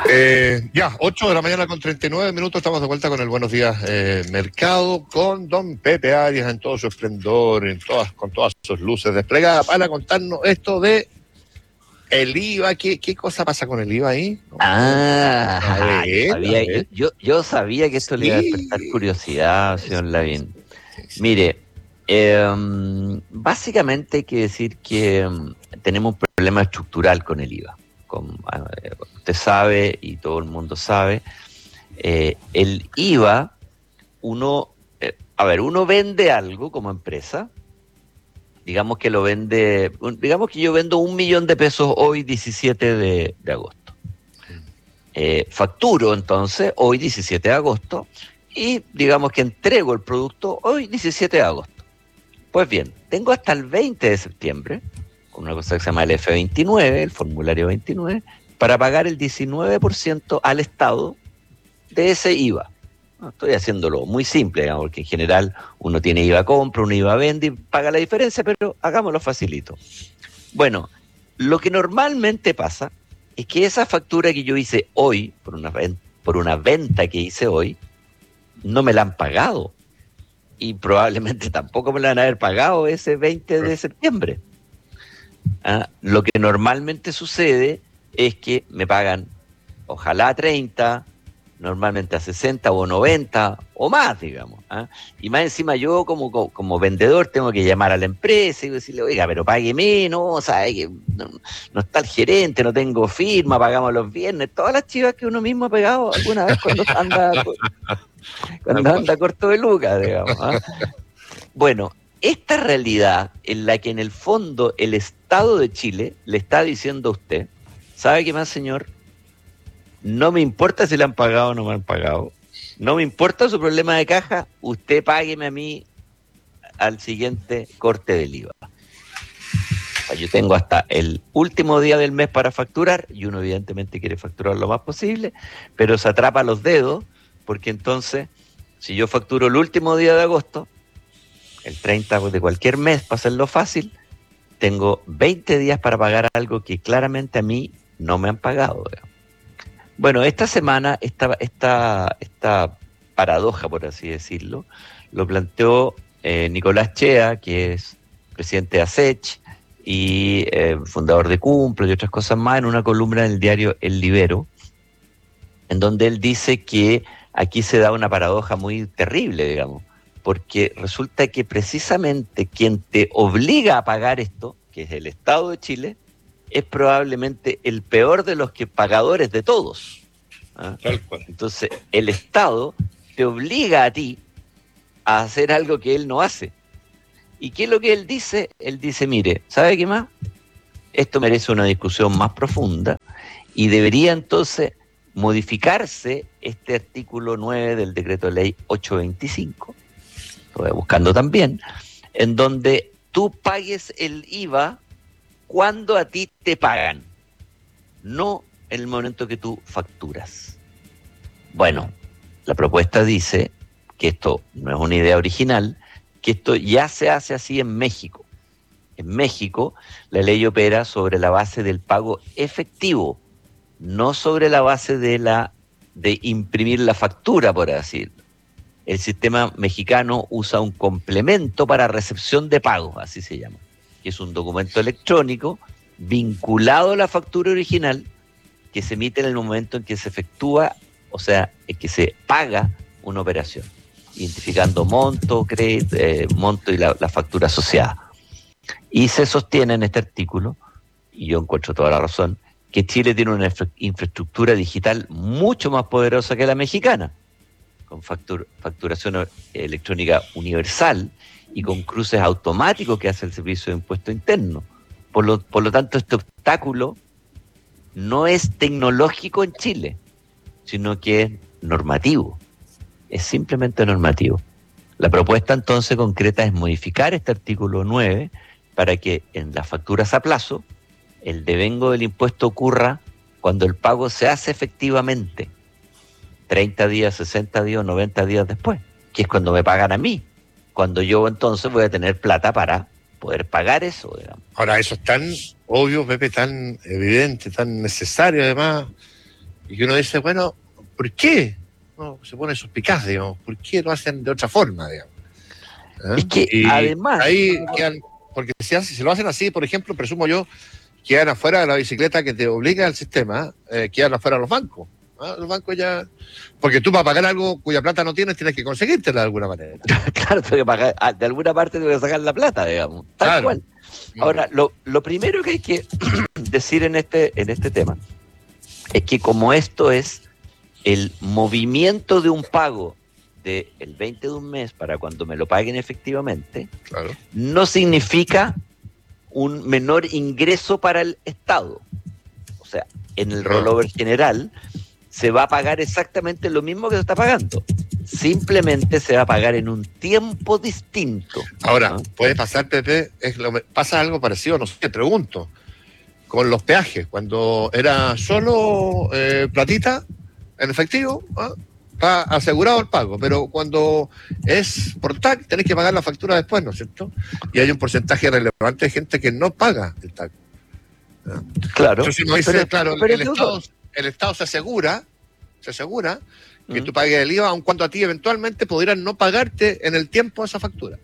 Ya, 8 de la mañana con 39 minutos, estamos de vuelta con el Buenos Días Mercado, con don Pepe Arias en todo su esplendor, con todas sus luces desplegadas, para contarnos esto de el IVA. ¿Qué cosa pasa con el IVA ahí? Yo sabía que esto le iba a despertar curiosidad, señor Lavín. Mire, básicamente hay que decir que tenemos un problema estructural con el IVA. Usted sabe y todo el mundo sabe, el IVA, uno vende algo como empresa, digamos que yo vendo 1 millón de pesos hoy 17 de agosto. Facturo entonces hoy 17 de agosto y digamos que entrego el producto hoy 17 de agosto. Pues bien, tengo hasta el 20 de septiembre, con una cosa que se llama el F29, el formulario 29, para pagar el 19% al Estado de ese IVA. No, estoy haciéndolo muy simple, digamos, porque en general uno tiene IVA compra, uno IVA vende y paga la diferencia, pero hagámoslo facilito. Bueno, lo que normalmente pasa es que esa factura que yo hice hoy, por una venta que hice hoy, no me la han pagado. Y probablemente tampoco me la van a haber pagado ese 20 de septiembre. Lo que normalmente sucede es que me pagan, ojalá a 30, normalmente a 60 o 90 o más, digamos. Y más encima yo como vendedor tengo que llamar a la empresa y decirle, oiga, pero págueme, no, ¿sabe? Que no está el gerente, no tengo firma, pagamos los viernes, todas las chivas que uno mismo ha pegado alguna vez cuando anda corto de lucas, digamos. Bueno, esta realidad en la que en el fondo el Estado de Chile le está diciendo a usted, ¿sabe qué más, señor? No me importa si le han pagado o no me han pagado. No me importa su problema de caja, usted págueme a mí al siguiente corte del IVA. Yo tengo hasta el último día del mes para facturar, y uno evidentemente quiere facturar lo más posible, pero se atrapa los dedos, porque entonces, si yo facturo el último día de agosto, el 30 de cualquier mes, para hacerlo fácil, tengo 20 días para pagar algo que claramente a mí no me han pagado. Bueno, esta semana, esta paradoja, por así decirlo, lo planteó Nicolás Chea, que es presidente de ASECH y fundador de Cumple y otras cosas más, en una columna en el diario El Libero, en donde él dice que aquí se da una paradoja muy terrible, digamos, porque resulta que precisamente quien te obliga a pagar esto, que es el Estado de Chile, es probablemente el peor de los pagadores de todos. Entonces, el Estado te obliga a ti a hacer algo que él no hace. ¿Y qué es lo que él dice? Él dice, mire, ¿sabe qué más? Esto merece una discusión más profunda y debería entonces modificarse este artículo 9 del decreto de ley 825, lo voy buscando también, en donde tú pagues el IVA cuando a ti te pagan, no en el momento que tú facturas. Bueno, la propuesta dice que esto no es una idea original, que esto ya se hace así en México. En México, la ley opera sobre la base del pago efectivo, no sobre la base de imprimir la factura, por así decirlo. El sistema mexicano usa un complemento para recepción de pagos, así se llama, que es un documento electrónico vinculado a la factura original que se emite en el momento en que se efectúa, o sea, en que se paga una operación, identificando monto, crédito, monto y la factura asociada. Y se sostiene en este artículo, y yo encuentro toda la razón, que Chile tiene una infraestructura digital mucho más poderosa que la mexicana, con facturación electrónica universal y con cruces automáticos que hace el Servicio de Impuesto Interno. Por lo tanto, este obstáculo no es tecnológico en Chile, sino que es normativo. Es simplemente normativo. La propuesta entonces concreta es modificar este artículo 9 para que en las facturas a plazo el devengo del impuesto ocurra cuando el pago se hace efectivamente, 30 días, 60 días, 90 días después, que es cuando me pagan a mí, cuando yo entonces voy a tener plata para poder pagar eso, digamos. Ahora, eso es tan obvio, Pepe, tan evidente, tan necesario además, Y uno dice, bueno, ¿por qué? No, se pone suspicaz, digamos, ¿por qué lo hacen de otra forma, digamos? Es que Y además... ahí quedan, porque si lo hacen así, por ejemplo, presumo yo, quedan afuera de la bicicleta que te obliga el sistema, quedan afuera los bancos. Los bancos ya... Porque tú para pagar algo cuya plata no tienes que conseguírtela de alguna manera. Claro, tengo que pagar, de alguna parte tengo que sacar la plata, digamos, tal Claro. cual. Ahora, lo primero que hay que decir en este tema es que como esto es el movimiento de un pago del 20 de un mes para cuando me lo paguen efectivamente, Claro. no significa un menor ingreso para el Estado. O sea, en el rollover general se va a pagar exactamente lo mismo que se está pagando. Simplemente se va a pagar en un tiempo distinto. Ahora, ¿no? puede pasar, Pepe, pasa algo parecido, no sé, te pregunto, con los peajes, cuando era solo platita en efectivo, está asegurado el pago, pero cuando es por TAC, tenés que pagar la factura después, ¿no es cierto? Y hay un porcentaje relevante de gente que no paga el TAC. Claro. Entonces uno dice, claro, pero el Estado se asegura que tú pagues el IVA, aun cuando a ti eventualmente pudieran no pagarte en el tiempo esa factura.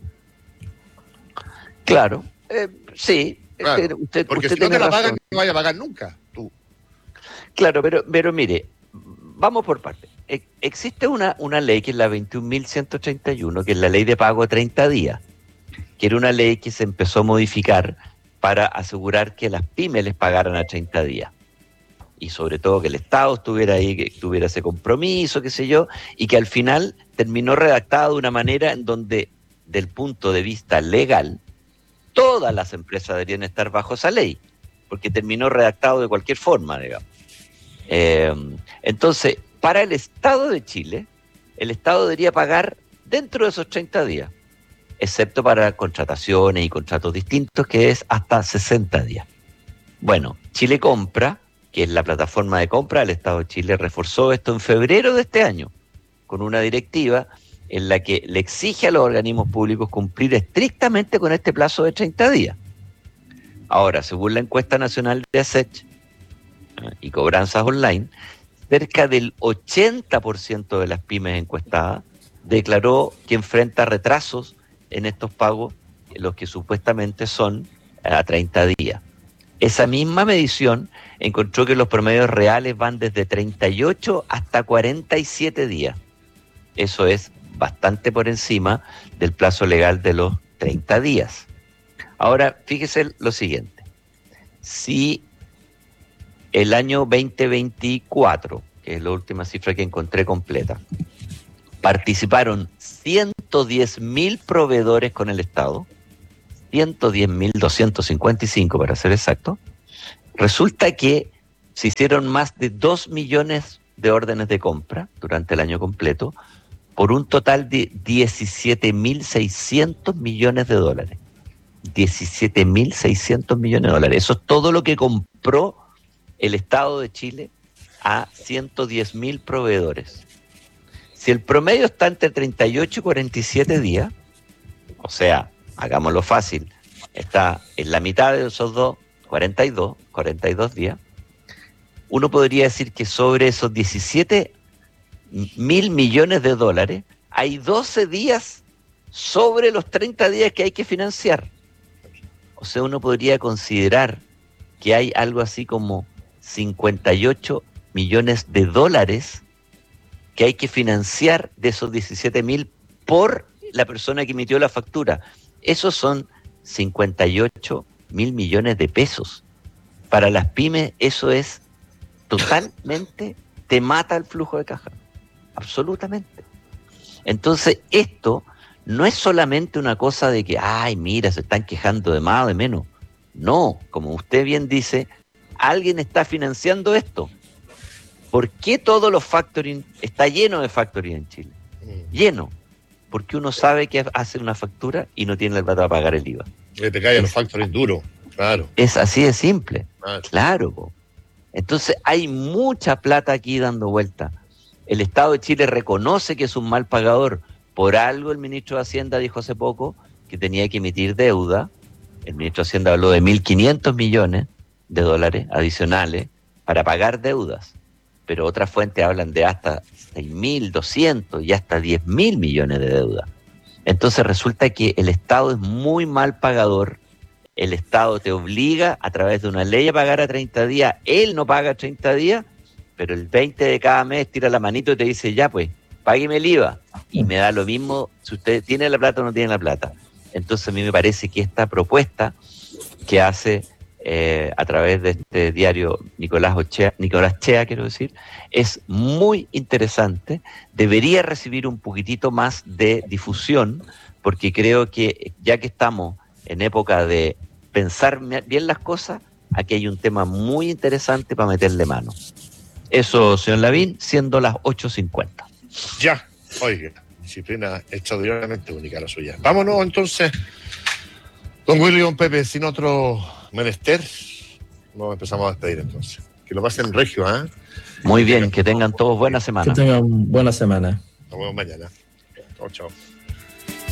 Claro, sí. Claro, porque si no te la pagan, no vaya a pagar nunca, tú. Claro, pero mire, vamos por partes. Existe una ley que es la 21.131, que es la ley de pago a 30 días, que era una ley que se empezó a modificar para asegurar que las pymes les pagaran a 30 días. Y sobre todo que el Estado estuviera ahí, que tuviera ese compromiso, qué sé yo, y que al final terminó redactado de una manera en donde, del punto de vista legal, todas las empresas deberían estar bajo esa ley, porque terminó redactado de cualquier forma, digamos. Entonces, para el Estado de Chile, el Estado debería pagar dentro de esos 30 días, excepto para contrataciones y contratos distintos, que es hasta 60 días. Bueno, Chile Compra, que es la plataforma de compra del Estado de Chile, reforzó esto en febrero de este año, con una directiva en la que le exige a los organismos públicos cumplir estrictamente con este plazo de 30 días. Ahora, según la encuesta nacional de ASECH y cobranzas online, cerca del 80% de las pymes encuestadas declaró que enfrenta retrasos en estos pagos, los que supuestamente son a 30 días. Esa misma medición encontró que los promedios reales van desde 38 hasta 47 días. Eso es bastante por encima del plazo legal de los 30 días. Ahora, fíjese lo siguiente. Si el año 2024, que es la última cifra que encontré completa, participaron 110.000 proveedores con el Estado, 110.255 para ser exacto, resulta que se hicieron más de 2 millones de órdenes de compra durante el año completo, por un total de 17.600 millones de dólares. 17.600 millones de dólares. Eso es todo lo que compró el Estado de Chile a 110.000 proveedores. Si el promedio está entre 38 y 47 días, o sea, hagámoslo fácil, está en la mitad de esos 42 días, uno podría decir que sobre esos 17.000 millones de dólares hay 12 días sobre los 30 días que hay que financiar. O sea, uno podría considerar que hay algo así como 58 millones de dólares que hay que financiar de esos 17.000 por la persona que emitió la factura. Esos son 58.000 millones de pesos. Para las pymes eso es totalmente, te mata el flujo de caja. Absolutamente. Entonces, esto no es solamente una cosa de que, ay, mira, se están quejando de más o de menos. No, como usted bien dice, alguien está financiando esto. ¿Por qué todos los factoring, está lleno de factoring en Chile? Lleno. Porque uno sabe que hace una factura y no tiene la plata para pagar el IVA. Que te caigan los factoring duros, claro. Es así de simple. Claro, po. Entonces hay mucha plata aquí dando vuelta. El Estado de Chile reconoce que es un mal pagador. Por algo el ministro de Hacienda dijo hace poco que tenía que emitir deuda. El ministro de Hacienda habló de 1.500 millones de dólares adicionales para pagar deudas. pero otras fuentes hablan de hasta 6.200 y hasta 10.000 millones de deuda. Entonces resulta que el Estado es muy mal pagador. El Estado te obliga a través de una ley a pagar a 30 días. Él no paga 30 días, pero el 20 de cada mes tira la manito y te dice, ya pues, págueme el IVA. Y me da lo mismo si usted tiene la plata o no tiene la plata. Entonces a mí me parece que esta propuesta que hace a través de este diario Nicolás Chea, quiero decir, es muy interesante. Debería recibir un poquitito más de difusión, porque creo que ya que estamos en época de pensar bien las cosas, aquí hay un tema muy interesante para meterle mano. Eso, señor Lavín, siendo las 8:50. Ya, oiga, disciplina extraordinariamente única la suya. Vámonos entonces, don Willy y don Pepe, sin otro menester, nos empezamos a despedir entonces. Que lo pasen regio, ¿eh? Muy bien, que tengan todos buena semana. Que tengan buena semana. Nos vemos mañana. Chao, chao.